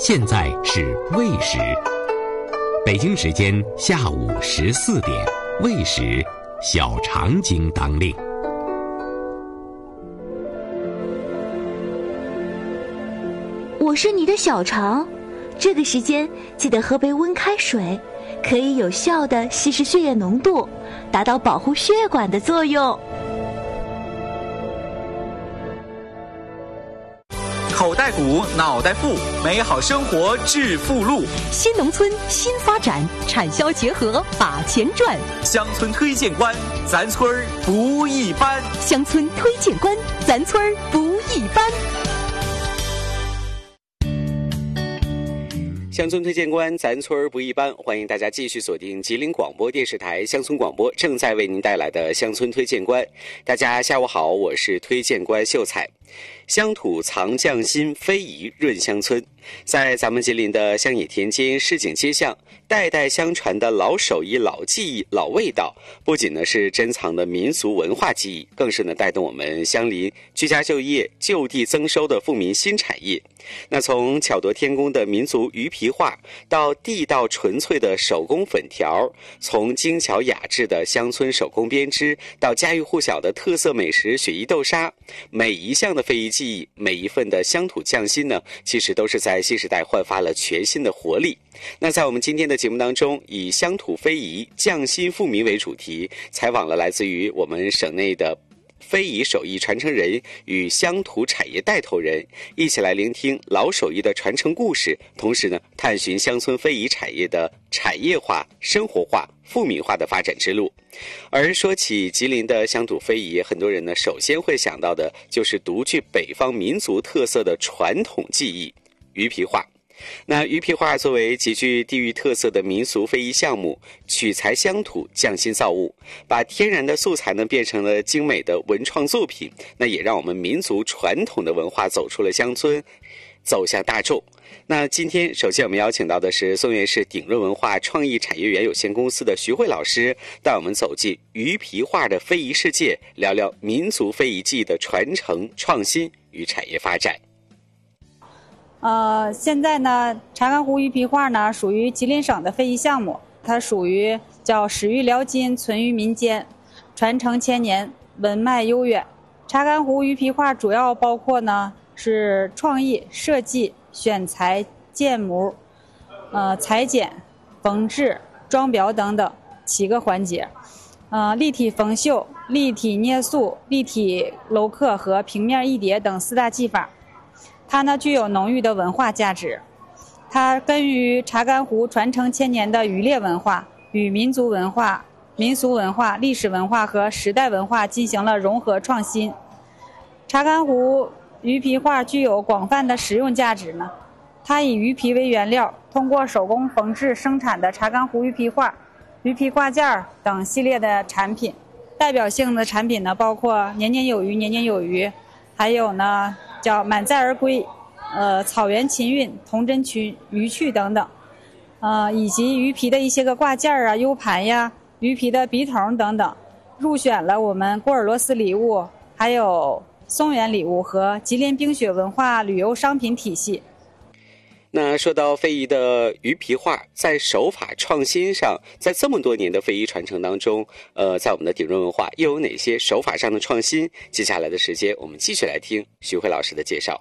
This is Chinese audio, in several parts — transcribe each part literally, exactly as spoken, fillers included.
现在是未时，北京时间下午十四点，未时，小肠经当令。 我是你的小肠，这个时间记得喝杯温开水，可以有效地稀释血液浓度，达到保护血管的作用。 口袋鼓，脑袋富，美好生活致富路。 新农村新发展，产销结合把钱赚。 乡村推荐官，咱村儿不一般。 乡村推荐官，咱村儿不一般。 乡村推荐官，咱村儿不一般。欢迎大家继续锁定吉林广播电视台乡村广播，正在为您带来的乡村推荐官。大家下午好，我是推荐官秀才。乡土藏匠心，非遗润乡村。在咱们吉林的乡野田间、市井街巷，代代相传的老手艺、老技艺、老味道，不仅呢是珍藏的民俗文化记忆，更是呢带动我们乡邻居家就业、就地增收的富民新产业。那从巧夺天工的民族鱼皮画，到地道纯粹的手工粉条，从精巧雅致的乡村手工编织，到家喻户晓的特色美食雪衣豆沙，每一项的非遗技艺，每一份的乡土匠心呢，其实都是在新时代焕发了全新的活力。那在我们今天的节目当中，以乡土非遗匠心富民为主题，采访了来自于我们省内的非遗手艺传承人与乡土产业带头人，一起来聆听老手艺的传承故事，同时呢，探寻乡村非遗产业的产业化、生活化、富民化的发展之路。而说起吉林的乡土非遗，很多人呢首先会想到的就是独具北方民族特色的传统技艺鱼皮画。那鱼皮画作为极具地域特色的民俗非遗项目，取材乡土，匠心造物，把天然的素材呢变成了精美的文创作品，那也让我们民族传统的文化走出了乡村，走向大众。那今天首先我们邀请到的是松原市鼎润文化创意产业园有限公司的徐慧老师，带我们走进鱼皮画的非遗世界，聊聊民族非遗技艺的传承、创新与产业发展。 呃，现在呢，查干湖鱼皮画呢属于吉林省的非遗项目，它属于叫始于辽金，存于民间，传承千年，文脉悠远。查干湖鱼皮画主要包括呢是创意、设计、选材、建模、呃裁剪、缝制、装裱等等七个环节。呃，立体缝绣、立体捏塑、立体镂刻和平面艺叠等四大技法。它呢具有浓郁的文化价值，它根于查干湖传承千年的渔猎文化，与民族文化、民俗文化、历史文化和时代文化进行了融合创新。查干湖鱼皮画具有广泛的实用价值呢，它以鱼皮为原料，通过手工缝制生产的查干湖鱼皮画、鱼皮挂件等系列的产品。代表性的产品呢包括年年有余、年年有余，还有呢叫满载而归，呃，草原秦韵、童真曲、鱼趣等等，呃，以及鱼皮的一些个挂件啊、U 盘呀、鱼皮的笔筒等等，入选了我们郭尔罗斯礼物、还有松原礼物和吉林冰雪文化旅游商品体系。 那说到非遗的鱼皮画，在手法创新上，在这么多年的非遗传承当中，呃，在我们的鼎润文化又有哪些手法上的创新？接下来的时间，我们继续来听徐慧老师的介绍。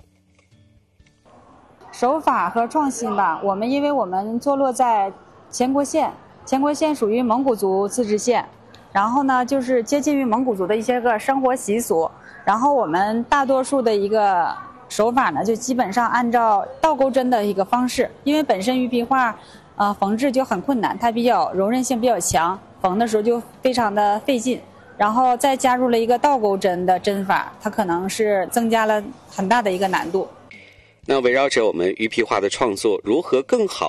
手法和创新吧，我们因为我们坐落在前国县，前国县属于蒙古族自治县，然后呢，就是接近于蒙古族的一些个生活习俗，然后我们大多数的一个手法呢，就基本上按照倒钩针的一个方式，因为本身鱼皮画，呃，缝制就很困难，它比较柔韧性比较强，缝的时候就非常的费劲，然后再加入了一个倒钩针的针法，它可能是增加了很大的一个难度。 那围绕着我们鱼皮画的创作，如何更好